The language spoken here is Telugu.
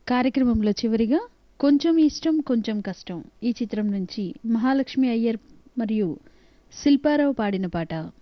కార్యక్రమంలో చివరిగా కొంచెం ఇష్టం కొంచెం కష్టం ఈ చిత్రం నుంచి మహాలక్ష్మి అయ్యర్ మరియు శిల్పారావు పాడిన పాట.